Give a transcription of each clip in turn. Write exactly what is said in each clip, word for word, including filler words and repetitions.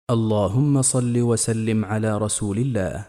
اللهم صل وسلم على رسول الله.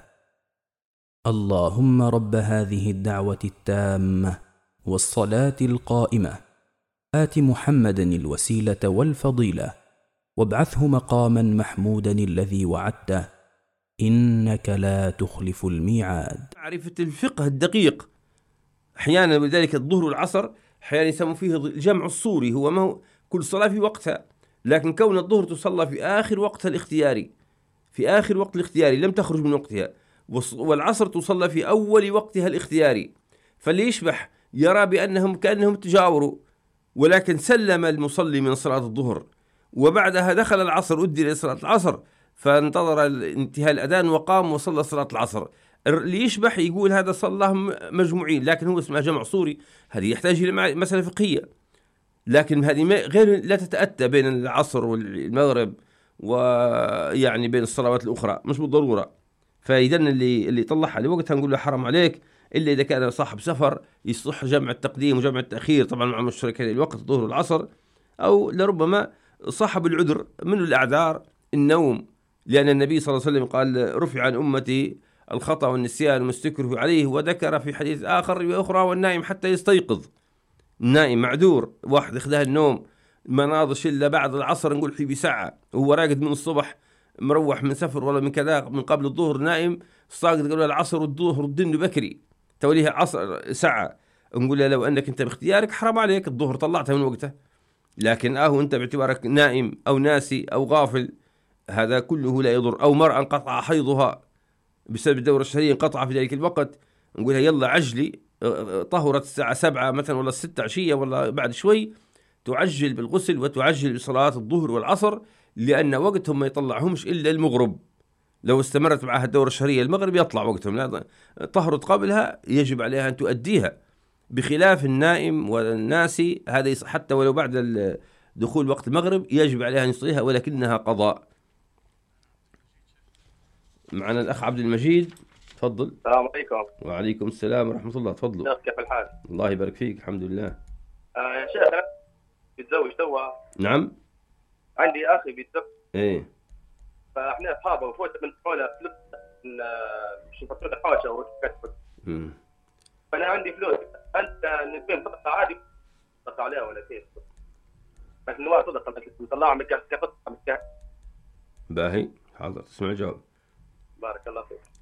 اللهم رب هذه الدعوة التامة والصلاة القائمة آت محمدا الوسيلة والفضيلة وابعثه مقاما محمودا الذي وعدته إنك لا تخلف الميعاد. معرفة الفقه الدقيق أحيانا، ولذلك الظهر والعصر أحيانا يسمى فيه الجمع الصوري، هو ما هو كل صلاة في وقتها، لكن كون الظهر تصلى في آخر وقتها الاختياري، في آخر وقت الاختياري لم تخرج من وقتها، والعصر تصلى في أول وقتها الاختياري، فاللي يشبح يرى بأنهم كأنهم تجاوروا، ولكن سلم المصلي من صلاة الظهر وبعدها دخل العصر أدي لصلاة العصر، فانتظر انتهاء الأذان وقام وصلى صلاة العصر. اللي يشبح يقول هذا صلاه مجموعين، لكن هو اسمه جمع صوري، هذه يحتاج إلى مسألة فقهية، لكن هذه غير لا تتأتى بين العصر والمغرب ويعني بين الصلوات الأخرى مش بالضرورة. فإذا اللي اللي طلعها لوقتها نقول له حرام عليك، إلا إذا كان صاحب سفر يصح جمع التقديم وجمع التأخير طبعا مع مشتركين الوقت الظهر والعصر، أو لربما صاحب العذر من الأعذار النوم، لأن النبي صلى الله عليه وسلم قال رفع عن أمتي الخطأ والنسيان وما استكرهوا عليه، وذكر في حديث آخر وأخرى والنائم حتى يستيقظ. النائم معذور، واحد اخذها النوم ما ناضش إلا بعد العصر نقول حي بساعة، وهو راقد من الصبح مروح من سفر ولا من كذا من قبل الظهر نائم صاقد قبل العصر والظهر الدن بكري توليها عصر ساعة، نقول له لو أنك أنت باختيارك حرام عليك الظهر طلعتها من وقته، لكن أهو أنت باعتبارك نائم أو ناسي أو غافل هذا كله لا يضر. أو مرأة انقطع حيضها بسبب الدورة الشهرية انقطع في ذلك الوقت، نقولها يلا عجلي، طهرت الساعة سبعة مثلا ولا ستة عشية ولا بعد شوي تعجل بالغسل وتعجل بصلاة الظهر والعصر، لأن وقتهم ما يطلعهمش إلا المغرب، لو استمرت معها الدورة الشهرية المغرب يطلع وقتهم، لا طهرت قبلها يجب عليها أن تؤديها، بخلاف النائم والناسي هذا حتى ولو بعد دخول وقت المغرب يجب عليها أن يصليها ولكنها قضاء. معنا الأخ عبد المجيد، تفضل. السلام عليكم. وعليكم السلام ورحمة الله، تفضلوا. شيخ كيف الحال؟ الله يبارك فيك، الحمد لله. آه يا شيخ أنا بتزوج توا. نعم. عندي أخي بيتزوج. إيه. فإحنا أصحابه وفوت من حوله فلوس مش نفطر له حوشه وركبت. امم. فأنا عندي فلوس، أنت نبين صدقة عادي صدقة عليها ولا كيف؟ بس نوع صدقة بس نطلعها من كيف صدقة من كيف؟ باهي، حاضر تسمع الجواب. بارك الله فيك.